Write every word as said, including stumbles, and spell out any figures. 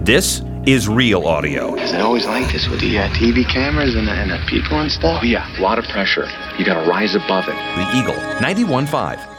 This is Real Audio. Is it always like this with the uh, T V cameras and the, and the people and stuff? Oh, yeah, a lot of pressure. You got to rise above it. The Eagle, ninety-one point five.